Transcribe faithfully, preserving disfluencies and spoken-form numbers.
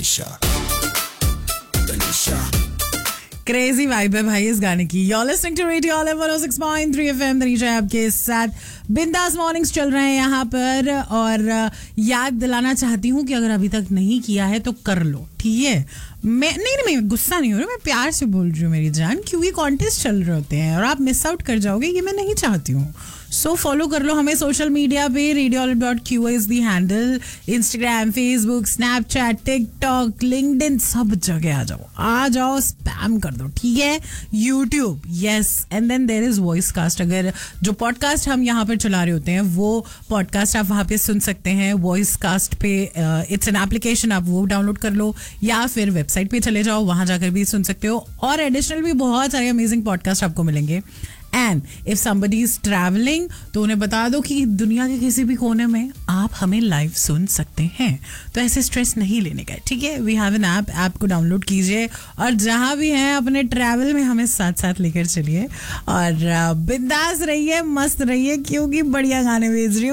Tanisha Tanisha crazy vibe है भाई इस गाने की. You're listening to Radio Olive one oh six point three F M. Tanisha है आपके साथ. बिंदास मॉर्निंग्स चल रहे हैं यहाँ पर और याद दिलाना चाहती हूँ कि अगर अभी तक नहीं किया है तो कर लो, ठीक है. मैं नहीं नहीं मैं गुस्सा नहीं हो रही, मैं प्यार से बोल रही हूँ मेरी जान, क्योंकि कॉन्टेस्ट चल रहे होते हैं और आप मिस आउट कर जाओगे, ये मैं नहीं चाहती हूँ. सो so, फॉलो कर लो हमें सोशल मीडिया पे. Radio olive dot Q is the handle. Instagram, Facebook, Snapchat, TikTok, LinkedIn, सब जगह आ जाओ आ जाओ स्पैम कर दो, ठीक है. YouTube, yes. And then there is voice cast. अगर जो पॉडकास्ट हम यहाँ पर चला रहे होते हैं वो पॉडकास्ट आप वहाँ पे सुन सकते हैं वॉइस कास्ट पे. इट्स एन एप्लीकेशन, आप वो डाउनलोड कर लो या फिर वेबसाइट पे चले जाओ, वहाँ जाकर भी सुन सकते हो. और एडिशनल भी बहुत सारे अमेजिंग पॉडकास्ट आपको मिलेंगे. And if somebody is travelling तो उन्हें बता दो कि दुनिया के किसी भी कोने में आप हमें लाइव सुन सकते हैं. तो ऐसे स्ट्रेस नहीं लेने का, ठीक है. We have an app, app को डाउनलोड कीजिए और जहां भी हैं अपने ट्रैवल में हमें साथ साथ लेकर चलिए और बिंदास रहिए, मस्त रहिए, क्योंकि बढ़िया गाने भेज रही हूँ.